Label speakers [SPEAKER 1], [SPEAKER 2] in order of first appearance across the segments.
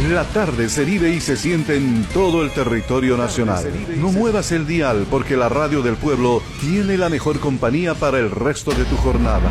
[SPEAKER 1] La tarde se vive y se siente en todo el territorio nacional. No muevas el dial porque la radio del pueblo tiene la mejor compañía para el resto de tu jornada.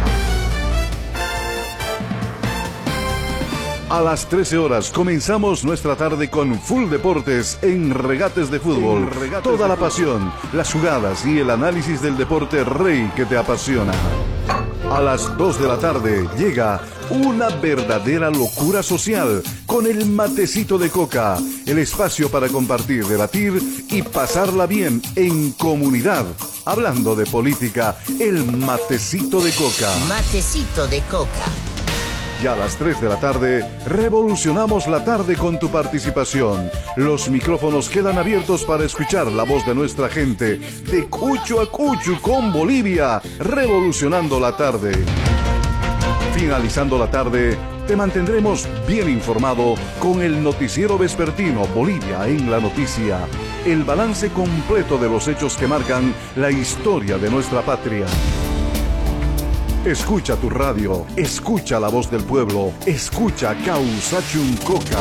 [SPEAKER 1] A las 13 horas comenzamos nuestra tarde con Full Deportes en Regates de Fútbol. Toda la pasión, las jugadas y el análisis del deporte rey que te apasiona. A las 2 de la tarde llega una verdadera locura social con el matecito de coca, el espacio para compartir, debatir y pasarla bien en comunidad. Hablando de política, el matecito de coca.
[SPEAKER 2] Matecito de coca.
[SPEAKER 1] Y a las 3 de la tarde, revolucionamos la tarde con tu participación. Los micrófonos quedan abiertos para escuchar la voz de nuestra gente, de Cucho a Cucho con Bolivia, revolucionando la tarde. Finalizando la tarde, te mantendremos bien informado con el noticiero vespertino Bolivia en la noticia, el balance completo de los hechos que marcan la historia de nuestra patria. Escucha tu radio, escucha la voz del pueblo, escucha Causachun Coca.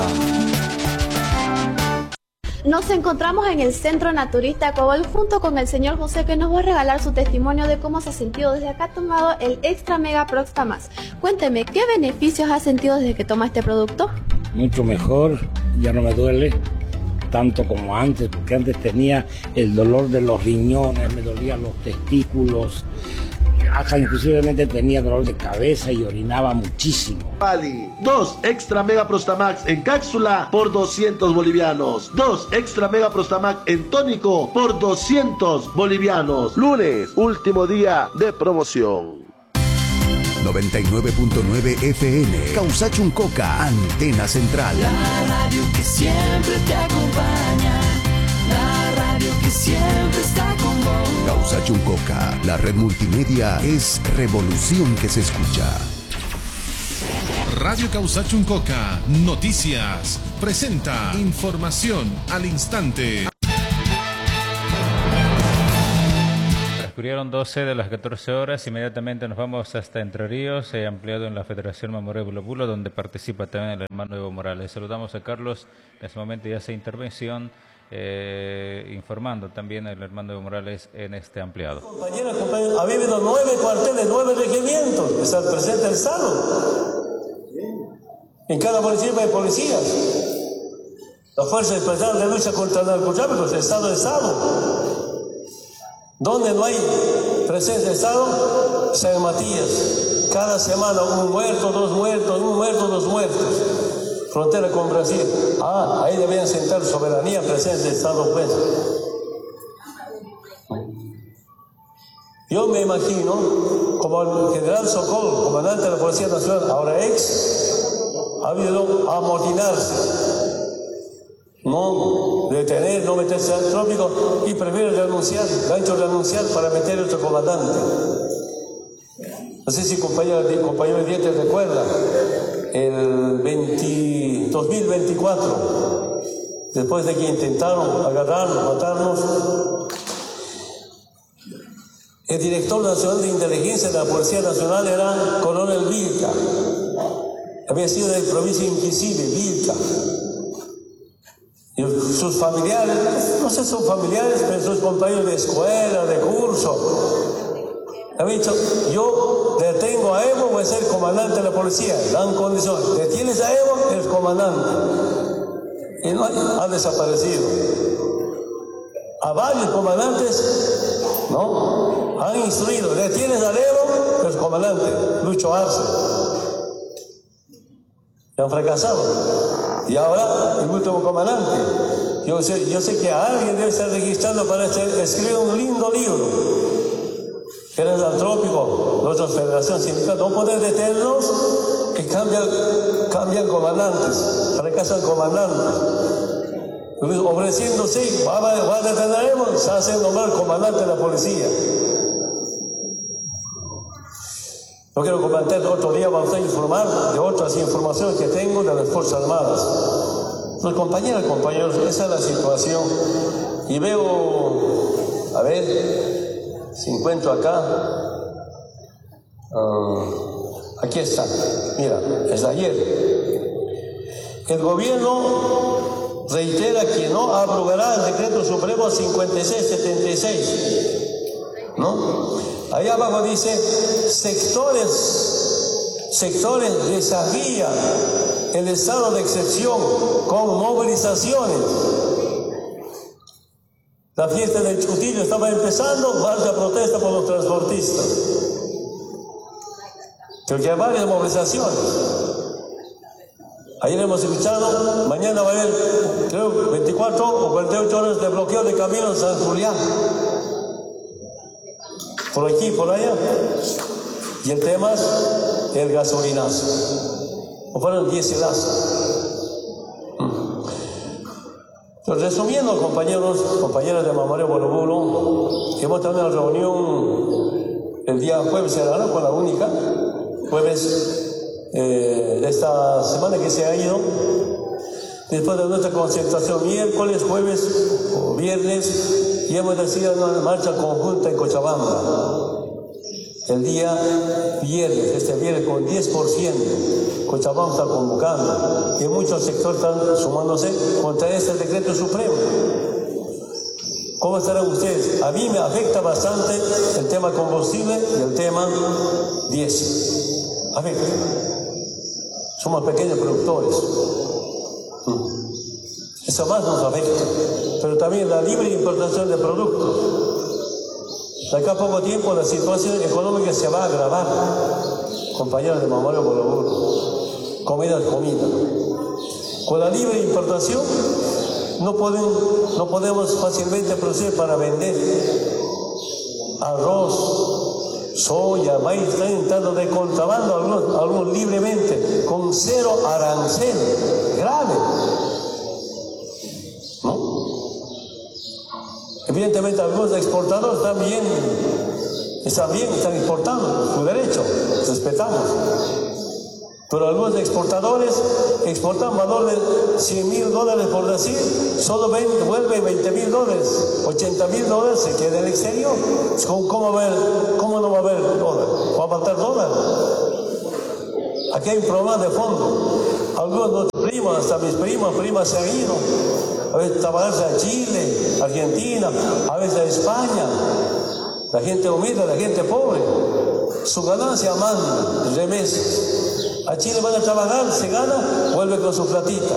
[SPEAKER 3] Nos encontramos en el Centro Naturista Cobol junto con el señor José, que nos va a regalar su testimonio de cómo se ha sentido desde acá tomado el Extra Mega Prox Más. Cuénteme, ¿qué beneficios ha sentido desde que toma este producto?
[SPEAKER 4] Mucho mejor, ya no me duele tanto como antes, porque antes tenía el dolor de los riñones, me dolían los testículos. Hasta inclusivamente tenía dolor de cabeza y orinaba muchísimo.
[SPEAKER 5] Pali, 2 Extra Mega Prostamax en cápsula por 200 bolivianos. 2 Extra Mega Prostamax en tónico por 200 bolivianos. Lunes, último día de promoción.
[SPEAKER 6] 99.9 FM, Causachun Coca, antena central.
[SPEAKER 7] La radio que siempre te acompaña. La radio que siempre está con vos.
[SPEAKER 6] Causachun Coca, la red multimedia es revolución que se escucha.
[SPEAKER 8] Radio Causachun Coca, noticias, presenta información al instante.
[SPEAKER 9] Transcurrieron 12 de las 14 horas, inmediatamente nos vamos hasta Entre Ríos, ampliado en la Federación Mamoré Bulo Bulo, donde participa también el hermano Evo Morales. Saludamos a Carlos, en este momento ya hace intervención, informando también el hermano Evo Morales en este ampliado.
[SPEAKER 10] Compañeros, ha habido 9 cuarteles, 9 regimientos, está presente el Estado. En cada municipio hay policías. Las fuerzas especiales de lucha contra el narcotráfico, Estado de Estado. Donde no hay presencia de Estado, San Matías. Cada semana un muerto, 2 muertos, un muerto, 2 muertos. Frontera con Brasil. Ahí debían sentar soberanía, presencia de Estado, pues. Yo me imagino, como el general Sokol, comandante de la Policía Nacional, ahora ha habido amotinarse. No detener, no meterse al trópico y prefiero renunciar, gancho renunciar para meter otro comandante. No sé si compañero Diente recuerda, el 2024, después de que intentaron agarrarnos, matarnos, el director nacional de inteligencia de la Policía Nacional era Coronel Vilca. Había sido de la provincia Invisible, Vilca. Y sus familiares, no sé si son familiares, pero sus compañeros de escuela, de curso, han dicho, yo detengo a Evo, voy a ser comandante de la policía. Dan condición, detienes a Evo, eres comandante. Y no ha desaparecido. A varios comandantes, ¿no? Han instruido, detienes a Evo, eres comandante. Lucho Arce. Y han fracasado. Y ahora, el último comandante. Yo sé que alguien debe estar registrando para escribir un lindo libro. Eres al trópico, nosotros Federación Sindical, no pueden detenerlos y cambian comandantes, fracasan comandantes. Ofreciéndose, va a detenernos, se hace nombrar comandante de la policía. No quiero comentar, otro día vamos a informar de otras informaciones que tengo de las Fuerzas Armadas. Pues compañeros, esa es la situación. Y veo, a ver, si encuentro acá. Aquí está, mira, es de ayer. El gobierno reitera que no abrogará el decreto supremo 5676, ¿no? Ahí abajo dice, sectores desafían el estado de excepción con movilizaciones. La fiesta del Chutillo estaba empezando, marcha protesta por los transportistas. Creo que hay varias movilizaciones. Ayer hemos escuchado, mañana va a haber, creo, 24 o 48 horas de bloqueo de caminos en San Julián. Por aquí, por allá. Y el tema es el gasolinazo. O fueron 10 hilazos. Pero resumiendo, compañeros de Mamoré Bolobulo, hemos tenido una reunión el día jueves, ¿no? Con la única, jueves de esta semana que se ha ido, después de nuestra concentración miércoles, jueves o viernes, y hemos decidido una marcha conjunta en Cochabamba. El día viernes, este viernes con 10%, Cochabamba está convocando y muchos sectores están sumándose contra este decreto supremo. ¿Cómo estarán ustedes? A mí me afecta bastante el tema combustible y el tema diésel. Afecta. Somos pequeños productores. Eso más nos afecta. Pero también la libre importación de productos. De acá a poco tiempo la situación económica se va a agravar, compañeros de Mamoré Bolobulo. Comida. Con la libre importación no podemos fácilmente producir para vender. Arroz, soya, maíz, están entrando de contrabando algunos libremente, con 0 arancel. Grave. ¿No? Evidentemente algunos exportadores también están exportando, su derecho, respetamos. Pero algunos exportadores exportan valor de $100,000 por decir, solo vuelve $20,000, $80,000 se queda en el exterior. ¿Cómo no va a haber dólar? ¿Va a faltar dólar? Aquí hay un problema de fondo. Algunos de nuestros primos, hasta mis primas se han ido. A veces trabajarse a Chile, Argentina, a veces a España. La gente humilde, la gente pobre. Su ganancia manda, remesas. A Chile van a trabajar, se gana, vuelve con su platita.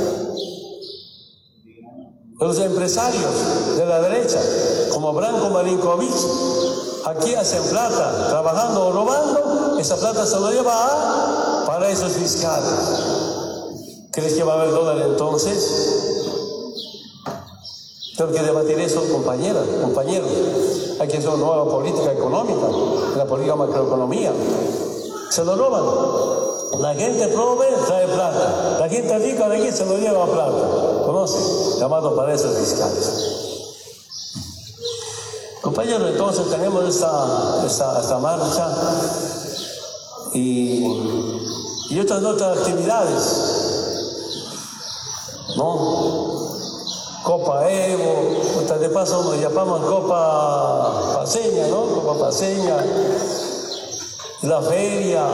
[SPEAKER 10] Los empresarios de la derecha, como Branko Marinkovic, aquí hacen plata, trabajando o robando, esa plata se lo lleva a paraísos fiscales. ¿Crees que va a haber dólar entonces? Tengo que debatir eso, compañeros. Hay que hacer una nueva política económica, la política macroeconomía. Se lo roban. La gente pobre trae plata. La gente rica de aquí se lo lleva plata. ¿Conoce? Llamado paraísos fiscales. Compañeros, entonces tenemos esta marcha y otras actividades, ¿no? Copa Evo, de paso nos llamamos Copa Paseña, ¿no? Copa Paseña, la feria,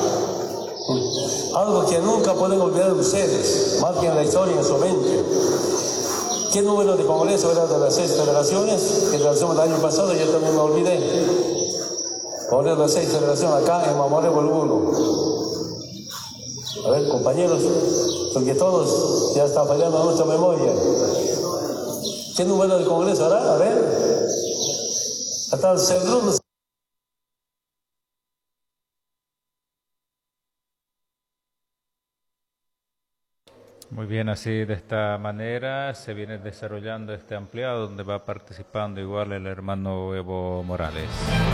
[SPEAKER 10] algo que nunca pueden olvidar ustedes, marquen la historia en su mente. ¿Qué número de congreso era de las 6 federaciones que realizamos el año pasado? Yo también me olvidé. Ahora las 6 federaciones acá en Mamoré Bolobulo. A ver, compañeros, porque todos ya está fallando nuestra memoria. ¿Qué número de congreso hará? A ver. Hasta el segundo.
[SPEAKER 9] Muy bien, así de esta manera se viene desarrollando este ampliado donde va participando igual el hermano Evo Morales.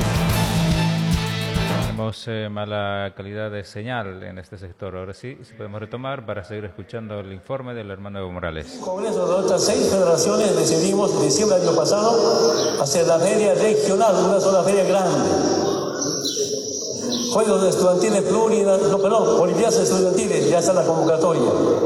[SPEAKER 9] Tenemos mala calidad de señal en este sector. Ahora sí podemos retomar para seguir escuchando el informe del hermano Evo Morales.
[SPEAKER 10] Congreso de otras 6 federaciones decidimos en diciembre del año pasado hacer la feria regional, una sola feria grande. Juegos estudiantiles Olimpiadas estudiantiles, ya está la convocatoria.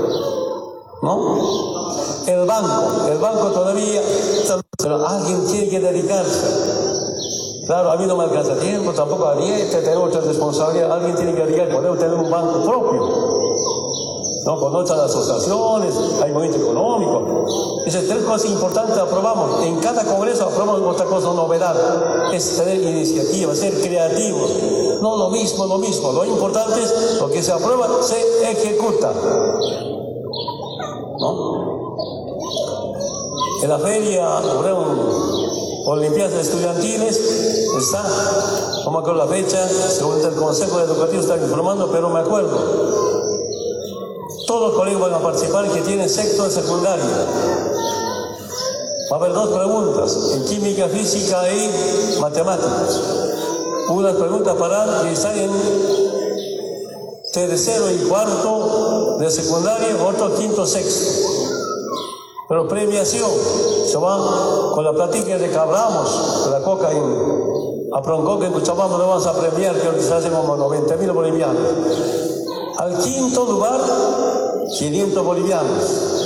[SPEAKER 10] ¿No? El banco todavía, pero alguien tiene que dedicarse. Claro, a mí no me alcanza tiempo, tampoco a dieta, tengo otra responsabilidad, alguien tiene que dedicarse, podemos tener un banco propio. ¿no? Con otras asociaciones, hay movimiento económico. Esas 3 cosas importantes aprobamos. En cada congreso aprobamos otra cosa, novedad. Es tener iniciativa, ser creativos. No lo mismo. Lo importante es lo que se aprueba, se ejecuta. ¿No? En la feria, Olimpiadas Estudiantiles, está, no me acuerdo la fecha, según el Consejo Educativo está informando, pero me acuerdo. Todos los colegios van a participar que tienen sexto de secundaria. Va a haber 2 preguntas, en química, física y matemáticas. Unas preguntas para que están en tercero y cuarto de secundaria, otro quinto, sexto. Pero premiación, se va con la plática de que hablamos, de la coca a Proncoca en Cochabamba, lo vamos a premiar, que se hacen como 90.000 bolivianos. Al quinto lugar, 500 bolivianos.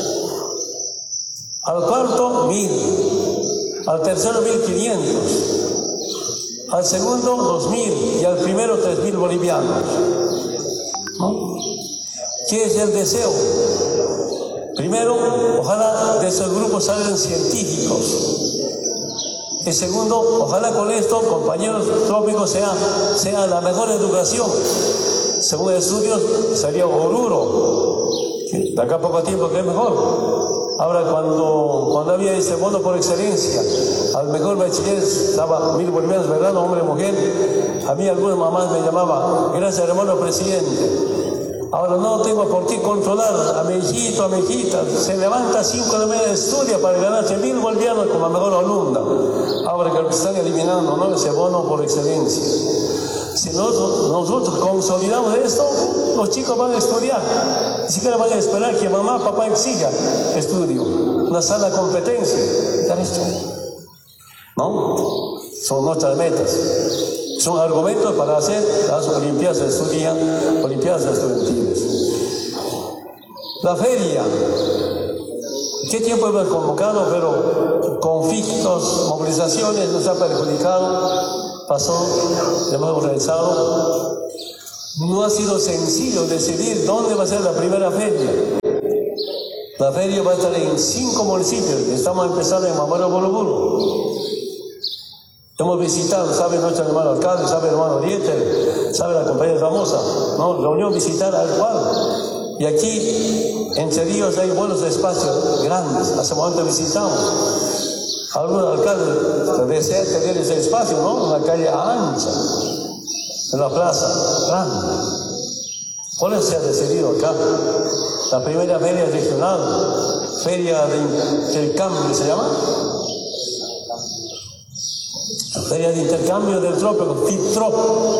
[SPEAKER 10] Al cuarto, 1.000. Al tercero, 1.500. Al segundo, 2.000. Y al primero, 3.000 bolivianos. ¿No? ¿Qué es el deseo? Primero, ojalá de esos grupos salgan científicos. Y segundo, ojalá con esto, compañeros trópicos, sea la mejor educación. Según estudios, sería Oruro. De acá a poco tiempo que es mejor. Ahora, cuando había ese bono por excelencia, al mejor bachiller estaba 1.000 bolivianos, ¿verdad? Hombre, mujer. A mí algunas mamás me llamaban, gracias hermano presidente. Ahora no tengo por qué controlar a mi hijito, a mi hijita. Se levanta 5 de la mañana, estudia para ganarse 1.000 bolivianos como la mejor alumna. Ahora que están eliminando, ¿no?, ese bono por excelencia. Si nosotros consolidamos esto, los chicos van a estudiar. Ni siquiera van a esperar que mamá, papá exija estudio. Una sana competencia. ¿No? Son nuestras metas. Son argumentos para hacer las Olimpiadas Estudiantiles. La feria. ¿Qué tiempo hemos convocado? Pero conflictos, movilizaciones nos ha perjudicado. Pasó, hemos realizado. No ha sido sencillo decidir dónde va a ser la primera feria. La feria va a estar en 5 municipios. Estamos empezando en Mamoré Boloburo. Hemos visitado, sabe nuestro hermano alcalde, sabe el hermano Dieter, sabe la compañera famosa, ¿no? Reunión visitar al cuadro. Y aquí, entre ríos, hay buenos espacios grandes. Hace momento visitamos. Algunos alcaldes desean tener ese espacio, ¿no? Una calle ancha, en la plaza, grande. ¿Cuál se ha decidido acá? La primera feria regional, feria de intercambio, ¿se llama? Feria de intercambio del trópico, FITROP.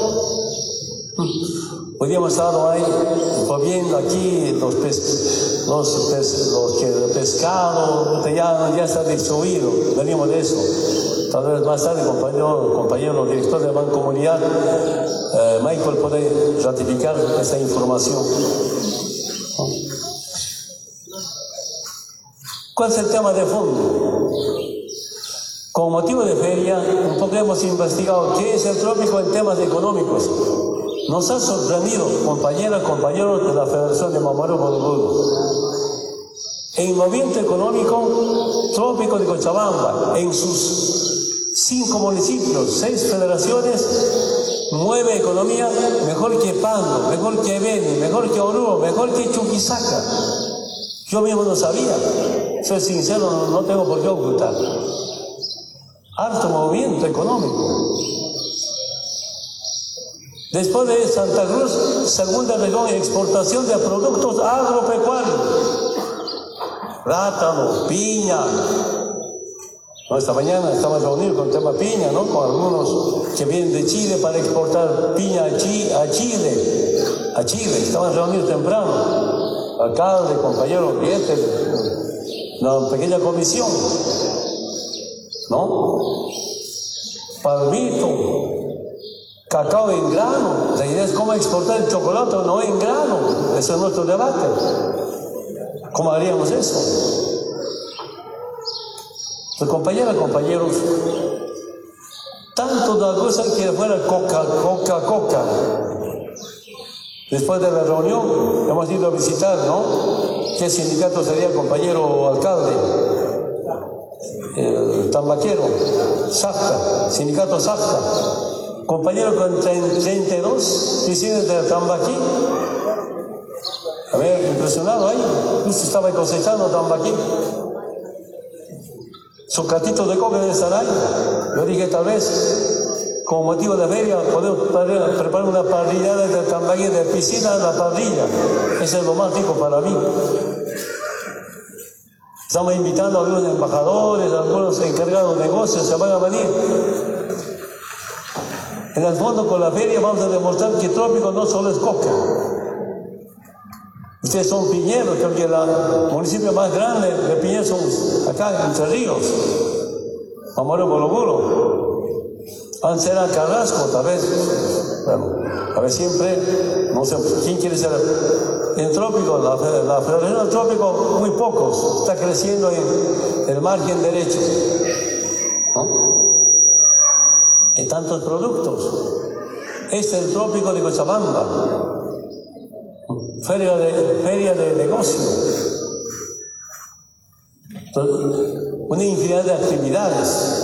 [SPEAKER 10] Hoy día hemos estado ahí, viendo aquí los pescados, ya está destruido, venimos de eso. Tal vez más tarde, compañero director de la Mancomunidad, Michael, puede ratificar esta información. ¿Cuál es el tema de fondo? Con motivo de feria, un poco hemos investigado qué es el trópico en temas económicos. Nos ha sorprendido, compañeros de la Federación de Mamoré Boloburo. En movimiento económico, trópico de Cochabamba, en sus 5 municipios, 6 federaciones, mueve economía mejor que Pando, mejor que Beni, mejor que Oruro, mejor que Chuquisaca. Yo mismo no sabía. Soy sincero, no tengo por qué ocultar. Alto movimiento económico. Después de Santa Cruz, segunda región en exportación de productos agropecuarios. Plátano, piña. Esta mañana estamos reunidos con el tema piña, ¿no? Con algunos que vienen de Chile para exportar piña a Chile. Estamos reunidos temprano. Alcalde, compañero, una pequeña comisión, ¿no? Palmito, cacao en grano. La idea es cómo exportar el chocolate no en grano. Ese es nuestro debate. ¿Cómo haríamos eso? Pues, compañeros, tanto da cosa que fuera coca. Después de la reunión hemos ido a visitar, ¿no? ¿Qué sindicato sería, compañero alcalde? El tambaquero, SAFTA, sindicato SAFTA. Compañero con 32 oficinas de tambaquí. A ver, impresionado ahí. Usted estaba cosechando tambaquí. Su catito de coca debe estar ahí. Yo dije, tal vez, como motivo de feria, podemos preparar una parrillada de tambaquí de piscina a la parrilla. Eso es lo más rico para mí. Estamos invitando a algunos embajadores, a algunos encargados de negocios, se van a venir. En el fondo, con la feria vamos a demostrar que trópico no solo es coca. Ustedes son piñeros, creo que el municipio más grande de Piñeros son acá, Entre Ríos, Mamoré Boloburo. Antes era Carrasco, tal vez. Bueno, a ver, siempre, no sé, ¿quién quiere ser? En trópico, la Federación del Trópico, muy pocos, está creciendo en el margen derecho, ¿no? En tantos productos. Este es el trópico de Cochabamba. Feria de negocio. Una infinidad de actividades.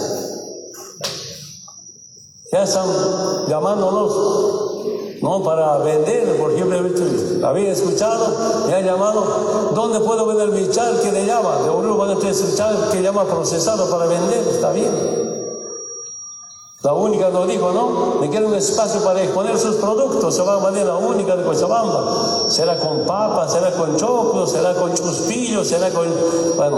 [SPEAKER 10] Ya están llamándonos, no para vender, por ejemplo, había escuchado, me ha llamado, ¿dónde puedo vender mi chal? Que le llama, de uno van a tener su chal que llama procesado para vender, está bien. La única nos dijo, ¿no? Me quiere un espacio para exponer sus productos, se va a manera la única de Cochabamba. Será con papas, será con choclo, será con chuspillo, será con... bueno,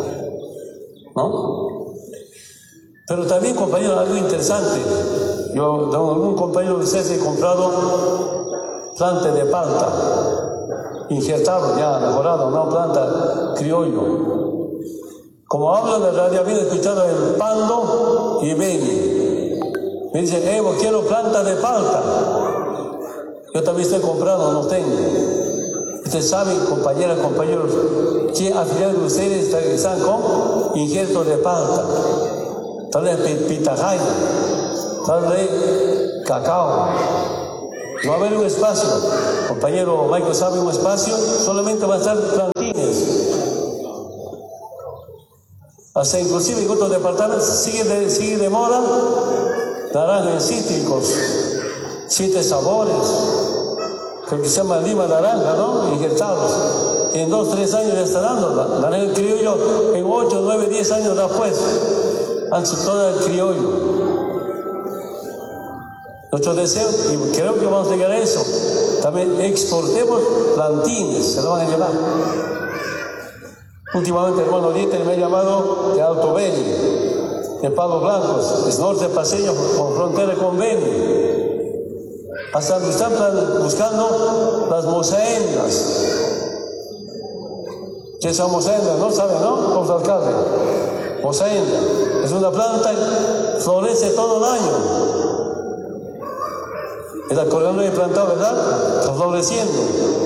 [SPEAKER 10] ¿no? Pero también, compañero, algo interesante. Yo, algún compañero de ustedes he comprado planta de palta, injertado, ya mejorado, no planta criollo. Como hablo de radio, había escuchado el Pando y Beni. Me dicen, Evo, quiero planta de palta. Yo también estoy comprando, no tengo. Ustedes saben, compañeras, compañeros, que afiliados de ustedes están con injertos de palta. Tal vez pitahaya, tal vez cacao. No va a haber un espacio. Compañero Michael sabe un espacio, solamente va a estar plantines. Hasta inclusive en otros departamentos sigue de moda naranja en cítricos, 7 sabores, creo que se llama lima naranja, ¿no? Injertados. En 2, 3 años ya está dando. Naranja criollo en 8, 9, 10 años después. Antes todo el criollo. Nuestro deseo, y creo que vamos a llegar a eso, también exportemos plantines, se lo van a llevar. Últimamente, hermano Dieter me ha llamado de Alto Beni, de Palos Blancos, es norte paseño con frontera con Beni. Hasta están buscando las mosaendas. ¿Qué son mosaendas? ¿No saben, no? Los alcaldes. Mosaenda es una planta que florece todo el año. El acordeón he plantado, ¿verdad? Está floreciendo.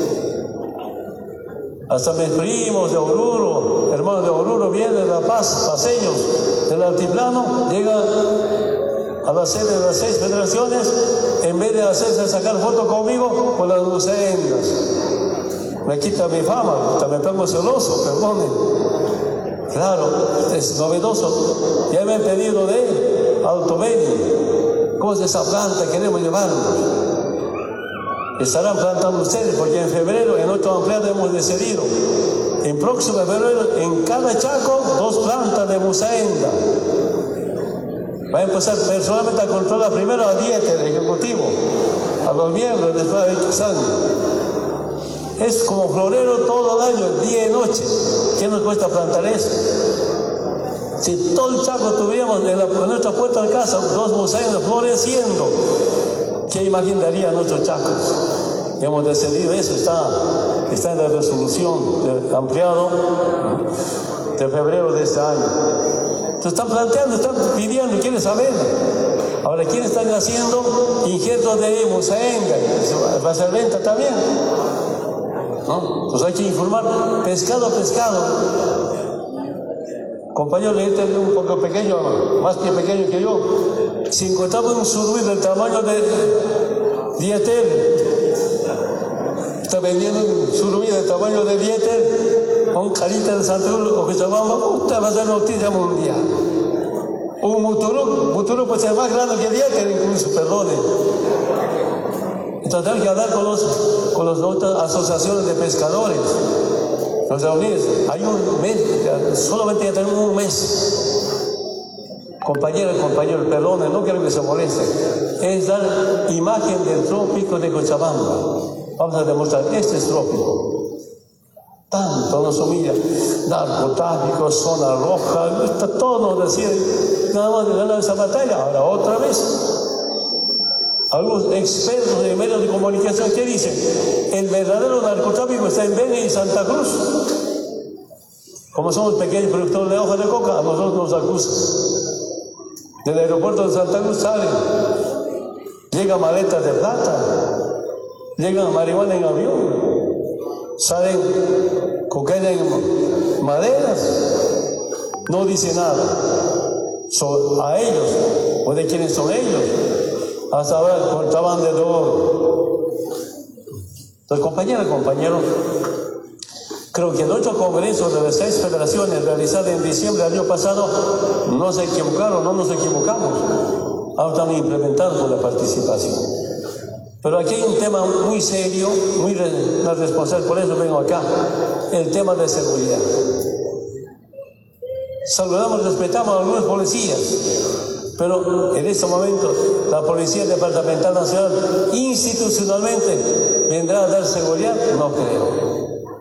[SPEAKER 10] Hasta mis primos de Oruro, hermanos de Oruro, vienen de La Paz, paseños del altiplano, llegan a la sede de las 6 federaciones, en vez de hacerse sacar foto conmigo, con las mosaendas. Me quita mi fama, también me pongo celoso, perdonen. Claro, es novedoso. Ya me han pedido de Alto Beni. ¿Cómo es esa planta? Queremos llevarnos. Estarán plantando ustedes, porque en febrero, en otro ampliado hemos decidido. En próximo febrero, en cada chaco, 2 plantas de mosaenda. Va a empezar personalmente a controlar primero a Dieter, el ejecutivo, a los miembros después de Ixani. Es como florero todo el año, día y noche. ¿Qué nos cuesta plantar eso? Si todo el chaco tuviéramos en nuestra puerta de casa 2 mosaendas floreciendo, ¿qué imaginaría nuestros chacos? Hemos decidido eso, está en la resolución del ampliado de febrero de este año. Entonces están planteando, están pidiendo, quieren saber. Ahora, ¿quiénes están haciendo injertos de mosaenga? Va a ser venta también, ¿no? Pues hay que informar pescado a pescado. Compañero, le un poco pequeño, más que pequeño que yo. Si encontramos un surubí del tamaño de Dieter, está vendiendo un surubí de tamaño de Dieter con carita de Santa Cruz o que llamamos, usted va a ser noticia mundial. Un Muturú puede ser más grande que Dieter incluso, perdone. Entonces hay que hablar con las otras asociaciones de pescadores. Los reuniones, hay un mes, solamente ya tenemos un mes. Compañero, perdone, no quiero que se moleste. Es dar imagen del trópico de Cochabamba. Vamos a demostrar, este es trópico. Tanto nos humilla. Narcotráfico, zona roja, todo nos decía, nada más de ganar esa batalla. Ahora otra vez. Algunos expertos de medios de comunicación, ¿qué dicen? El verdadero narcotráfico está en Beni y Santa Cruz. Como somos pequeños productores de hoja de coca, a nosotros nos acusan. Del aeropuerto de Santa Cruz salen, llegan maletas de plata, llegan marihuana en avión, salen cocaína en maderas, no dice nada a ellos o de quiénes son ellos, hasta ahora contrabando de oro. Entonces, compañero, creo que en 8 congresos de las 6 federaciones realizados en diciembre del año pasado no se equivocaron, no nos equivocamos. Ahora están implementando la participación. Pero aquí hay un tema muy serio, muy responsable, por eso vengo acá, el tema de seguridad. Saludamos, respetamos a algunos policías, pero en este momento la Policía Departamental Nacional institucionalmente vendrá a dar seguridad, no creo.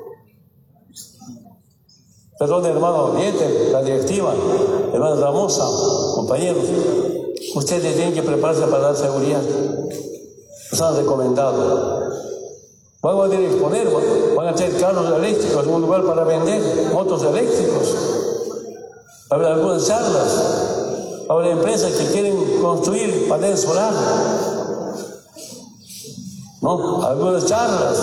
[SPEAKER 10] Perdón, hermano Dieter, la directiva, hermano Ramosa, compañeros, ustedes tienen que prepararse para dar seguridad. Nos han recomendado. Van a disponer, van a tener carros eléctricos, un lugar para vender motos eléctricos. Va a haber algunas charlas, va a haber empresas que quieren construir panel solar. ¿No? Algunas charlas.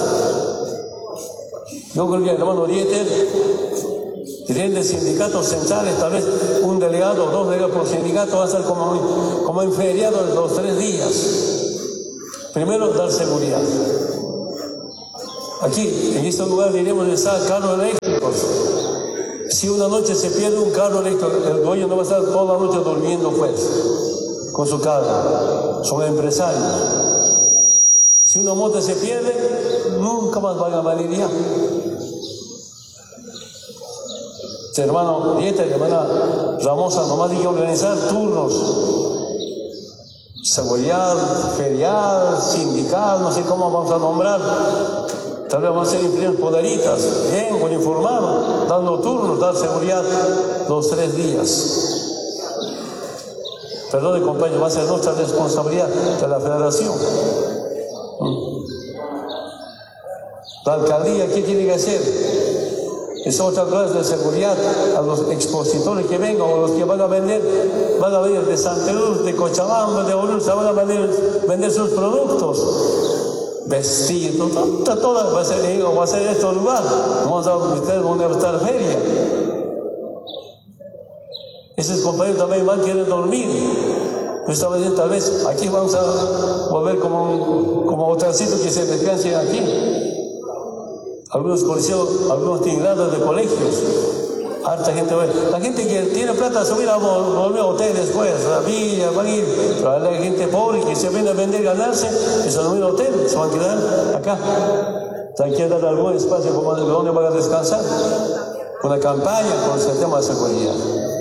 [SPEAKER 10] Yo creo que el hermano Dieter, de sindicatos centrales, tal vez un delegado o 2 delegados por sindicato va a ser como en feriado de los 3 días. Primero, dar seguridad. Aquí, en este lugar, diremos de estar carros eléctricos. Si una noche se pierde un carro eléctrico, el dueño no va a estar toda la noche durmiendo pues, con su carro. Son empresarios. Si una moto se pierde, nunca más van a validiar. Hermano Dieter, hermana Ramosa, nomás hay que organizar turnos, seguridad, ferial, sindical, no sé cómo vamos a nombrar, tal vez vamos a ser influencias poderitas, bien, uniformado, dando turnos, dar seguridad los 3 días. Perdón, compañero, va a ser nuestra responsabilidad de la federación. La alcaldía, ¿qué tiene que hacer? Es otra clase de seguridad a los expositores que vengan o los que van a venir de Santa Cruz, de Cochabamba, de Oruro, se van a vender sus productos, vestidos, todo va a ser estos lugares. Vamos a ustedes van a estar feria. Esos compañeros también van a querer dormir. Esta vez, tal vez aquí vamos a volver como hotelcito que se descansen aquí. Algunos policías, algunos tirados de colegios, harta gente. La gente que tiene plata se va a volver a hotel después, a la villa, van a ir. Pero la gente pobre que se viene a vender, ganarse, que se van a ir a hotel, se van a quedar acá. Hay que dar algún espacio donde van a descansar. Una campaña con ese tema de seguridad.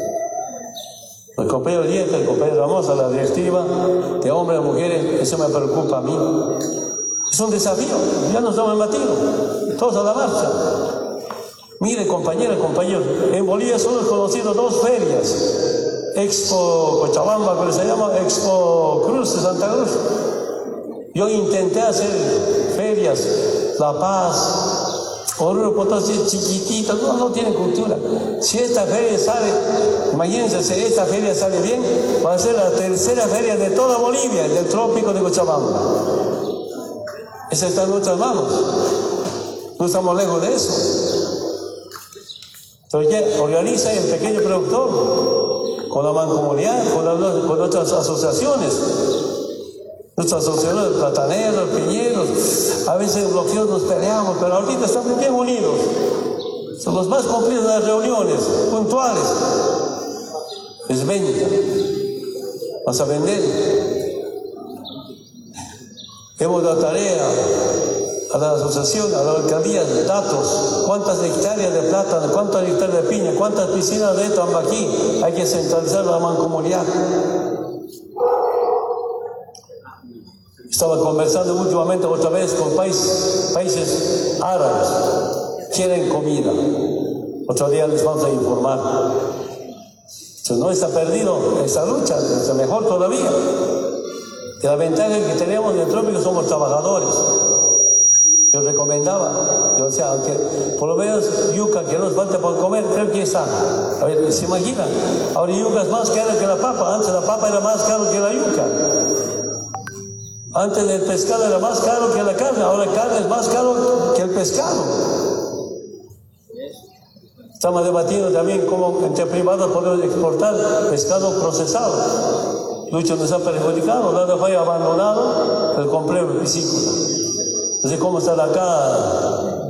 [SPEAKER 10] El compañero Dieter, el compañero Ramosa, la directiva de hombres y mujeres, eso me preocupa a mí. Es un desafío, ya nos hemos batido, todos a la marcha. Mire, compañeros, en Bolivia solo he conocido 2 ferias. Expo Cochabamba, que se llama Expo Cruz de Santa Cruz. Yo intenté hacer ferias, La Paz, Oruro, Potosí, chiquititas, no tienen cultura. Si esta feria sale, imagínense, si esta feria sale bien, va a ser la 3ª feria de toda Bolivia, del trópico de Cochabamba. Esa está en nuestras manos. No estamos lejos de eso. Entonces, organiza el pequeño productor con la mancomunidad, con otras asociaciones. Nuestra asociación de plataneros, piñeros, a veces en bloqueos nos peleamos, pero ahorita estamos bien unidos. Son los más cumplidos de las reuniones, puntuales. Es venta. Vas a vender. Hemos dado tarea a la asociación, a la alcaldía, datos, cuántas hectáreas de plátano, cuántas hectáreas de piña, cuántas piscinas de tambaquí, hay que centralizar la mancomunidad. Estaba conversando últimamente otra vez con países árabes, quieren comida, otro día les vamos a informar. Si no está perdido esa lucha, es mejor todavía. Y la ventaja que tenemos en el trópico somos trabajadores. Yo recomendaba, yo decía, aunque por lo menos yuca que nos falta por comer, creo que está. A ver, ¿se imaginan? Ahora yuca es más cara que la papa, antes la papa era más cara que la yuca. Antes el pescado era más caro que la carne, ahora la carne es más caro que el pescado. Estamos debatiendo también cómo entre privados podemos exportar pescado procesado. Muchos nos han perjudicado, la fue abandonado el complejo piscícola. Entonces, ¿cómo está acá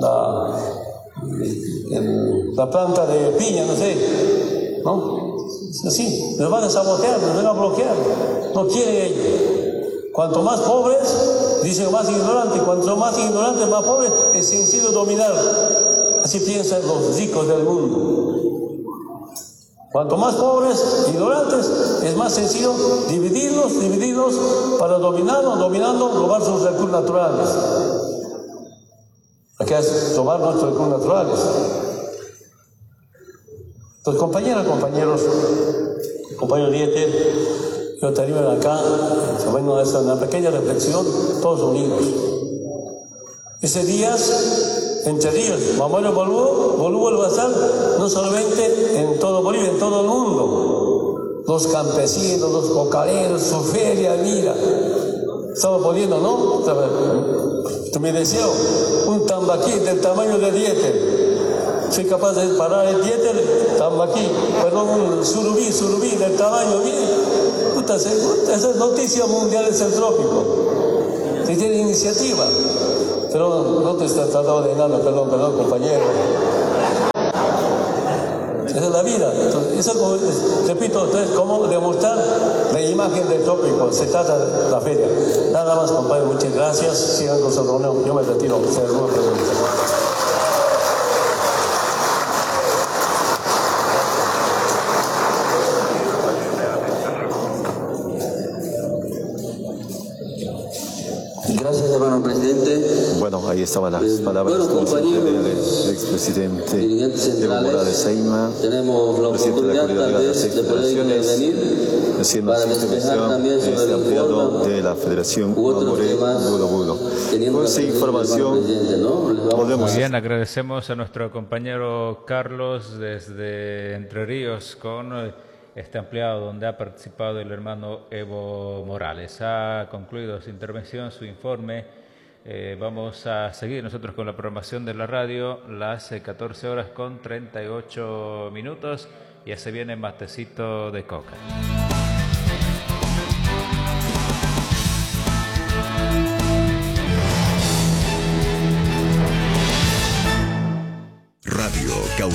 [SPEAKER 10] la planta de piña? No sé, ¿no? Así, nos van a sabotear, nos van a bloquear. No quieren ellos. Cuanto más pobres, dicen más ignorantes. Cuanto más ignorantes, más pobres, es sencillo dominar. Así piensan los ricos del mundo. Cuanto más pobres, ignorantes, es más sencillo dividirlos para dominando, robar sus recursos naturales. Aquí es robar nuestros recursos naturales. Entonces, compañeros Dieter, yo te animo acá, bueno, es una pequeña reflexión, todos unidos. Ese día, entre ríos, Mamuelo Bolubo va a estar no solamente en todo Bolivia, en todo el mundo. Los campesinos, los cocaleros, su feria, mira. Estamos poniendo, ¿no? Mi deseo, un tambaquí del tamaño de Dieter. Soy capaz de parar el Dieter, tambaquí, perdón, un surubí del tamaño, bien. Esa es noticia mundial del trópico. Si tiene iniciativa. Pero no te estás tratando de nada, perdón, compañero. Esa es la vida. Entonces, eso, repito, entonces, cómo demostrar la imagen del trópico. Se trata de la feria. Nada más, compadre, muchas gracias. Sigan con su reunión. Yo me retiro. Si hay alguna pregunta.
[SPEAKER 11] Gracias, hermano presidente.
[SPEAKER 12] Bueno, ahí estaban las palabras del expresidente Evo Morales Seima,
[SPEAKER 11] tenemos la oportunidad tal vez de poder intervenir
[SPEAKER 12] haciendo
[SPEAKER 11] para despejar también sobre el
[SPEAKER 12] informe de la Federación Mamoré Bulo. Con esa información
[SPEAKER 9] Muy bien, agradecemos a nuestro compañero Carlos desde Entre Ríos con este ampliado donde ha participado el hermano Evo Morales. Ha concluido su intervención, su informe. Vamos a seguir nosotros con la programación de la radio, las 14 horas con 38 minutos. Ya se viene matecito de coca.